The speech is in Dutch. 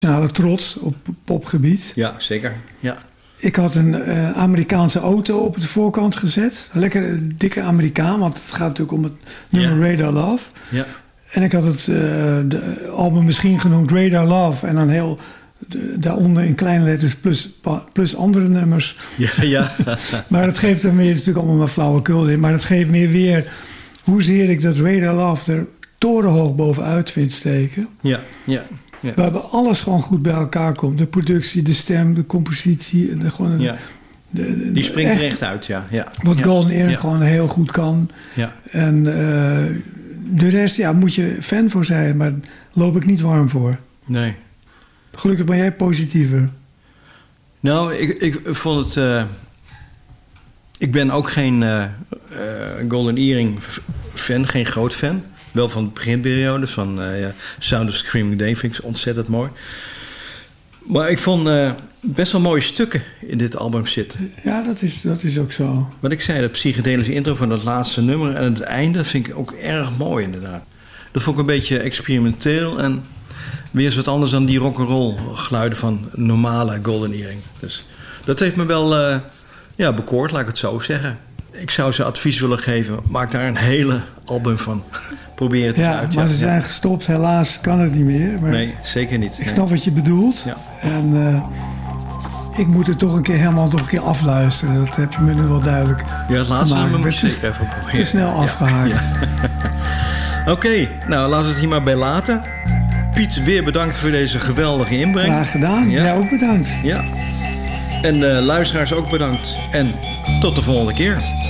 trots op popgebied. Ja, zeker. Ja. Ik had een Amerikaanse auto op de voorkant gezet. Lekker een dikke Amerikaan, want het gaat natuurlijk om het nummer Radar Love. Ja. En ik had het de album misschien genoemd Radar Love. En dan heel daaronder in kleine letters plus andere nummers. Ja. Maar dat geeft dan weer, het is natuurlijk allemaal maar flauwekul in. Maar dat geeft meer weer hoezeer ik dat Radar Love er torenhoog bovenuit vind steken. Ja. Waarbij alles gewoon goed bij elkaar komt. De productie, de stem, de compositie. Die springt recht uit, ja. Wat Golden Earring gewoon heel goed kan. Ja. En de rest, moet je fan voor zijn. Maar daar loop ik niet warm voor. Nee. Gelukkig ben jij positiever. Nou, ik vond het... ik ben ook geen Golden Earring fan, geen groot fan. Wel van de beginperiode, van Sound of Screaming Dane vind ik ontzettend mooi. Maar ik vond best wel mooie stukken in dit album zitten. Ja, dat is ook zo. Wat ik zei, de psychedelische intro van dat laatste nummer en het einde vind ik ook erg mooi inderdaad. Dat vond ik een beetje experimenteel en weer eens wat anders dan die rock'n'roll geluiden van normale Golden Earring. Dus dat heeft me wel bekoord, laat ik het zo zeggen. Ik zou ze advies willen geven, maak daar een hele album van. Probeer het eens uit. Maar ze zijn gestopt, helaas kan het niet meer. Maar nee, zeker niet. Ik snap wat je bedoelt. Ja. En ik moet het toch een keer afluisteren. Dat heb je me nu wel duidelijk. Ja, het laatste nummer moet je zeker even proberen. Te snel afgehaakt. Ja. Oké, nou laten we het hier maar bij laten. Piet, weer bedankt voor deze geweldige inbreng. Graag gedaan. Ja. Jij ook bedankt. Ja. En luisteraars ook bedankt. En tot de volgende keer.